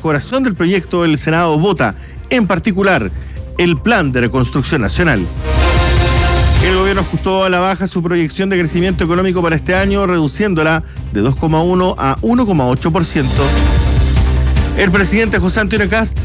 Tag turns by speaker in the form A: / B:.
A: corazón del proyecto, el Senado vota, en particular, el Plan de Reconstrucción Nacional. El gobierno ajustó a la baja su proyección de crecimiento económico para este año, reduciéndola de 2,1 a 1,8%. El presidente José Antonio Kast